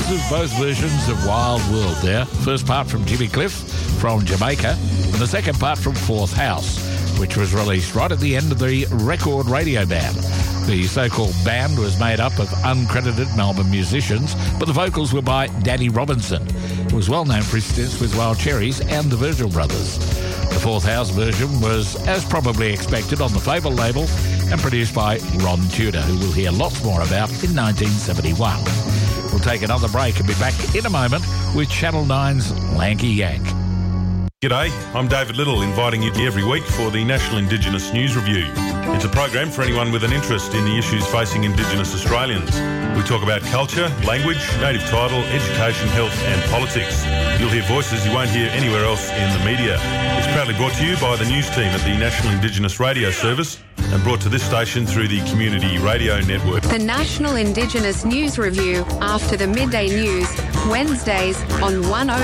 of both versions of Wild World there. First part from Jimmy Cliff from Jamaica, and the second part from Fourth House, which was released right at the end of the record radio ban. The so-called band was made up of uncredited Melbourne musicians, but the vocals were by Danny Robinson, who was well known for his stints with Wild Cherries and the Virgil Brothers. The Fourth House version was, as probably expected, on the Fable label and produced by Ron Tudor, who we'll hear lots more about in 1971. We'll take another break and be back in a moment with Channel 9's Lanky Yank. G'day, I'm David Little, inviting you every week for the National Indigenous News Review. It's a program for anyone with an interest in the issues facing Indigenous Australians. We talk about culture, language, native title, education, health and politics. You'll hear voices you won't hear anywhere else in the media. It's proudly brought to you by the news team at the National Indigenous Radio Service and brought to this station through the Community Radio Network. The National Indigenous News Review after the midday news, Wednesdays on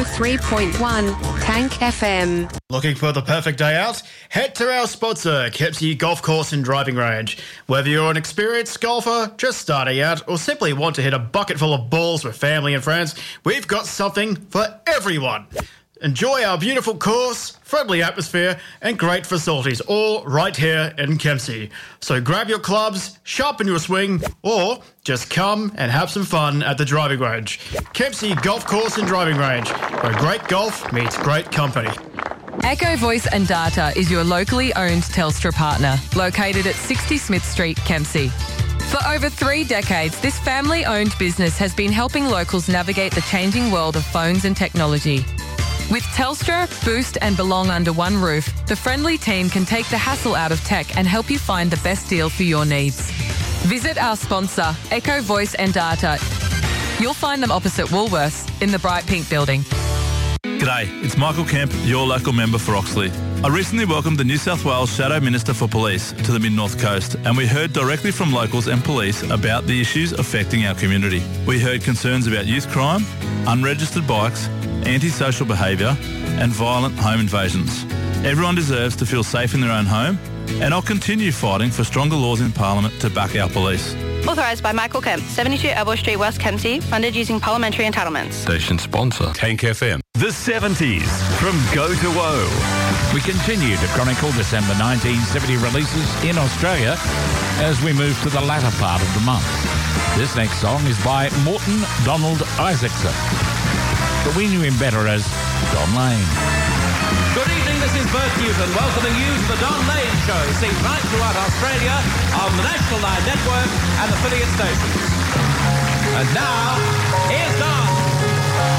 103.1 Tank FM. Looking for the perfect day out? Head to our sponsor, Kempsey Golf Course and Driving Range. Whether you're an experienced golfer, just starting out, or simply want to hit a bucket full of balls with family and friends, we've got something for everyone. Enjoy our beautiful course, friendly atmosphere and great facilities, all right here in Kempsey. So grab your clubs, sharpen your swing, or just come and have some fun at the driving range. Kempsey Golf Course and Driving Range, where great golf meets great company. Echo Voice and Data is your locally owned Telstra partner, located at 60 Smith Street, Kempsey. For over 3 decades, this family-owned business has been helping locals navigate the changing world of phones and technology. With Telstra, Boost and Belong under one roof, the friendly team can take the hassle out of tech and help you find the best deal for your needs. Visit our sponsor, Echo Voice and Data. You'll find them opposite Woolworths in the Bright Pink building. G'day, it's Michael Kemp, your local member for Oxley. I recently welcomed the New South Wales Shadow Minister for Police to the Mid-North Coast, and we heard directly from locals and police about the issues affecting our community. We heard concerns about youth crime, unregistered bikes, antisocial behaviour and violent home invasions. Everyone deserves to feel safe in their own home, and I'll continue fighting for stronger laws in Parliament to back our police. Authorised by Michael Kemp, 72 Elbow Street, West Kempsey, funded using parliamentary entitlements. Station sponsor, Tank FM. The 70s from Go to Woe. We continue to chronicle December 1970 releases in Australia as we move to the latter part of the month. This next song is by Morton Donald Isaacson, but we knew him better as Don Lane. Good evening, this is Bert Newton welcoming you to the Don Lane Show, seen right throughout Australia on the National 9 Network and affiliate stations. And now,